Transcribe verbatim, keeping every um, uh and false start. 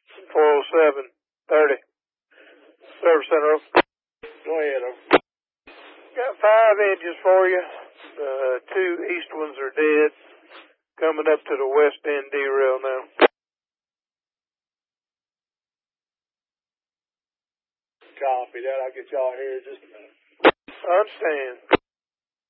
four oh seven thirty. Service center. Go ahead, over. Got five engines for you. Uh, two east ones are dead. Coming up to the west end derail now. Copy that. I'll get y'all here in just a minute. I understand.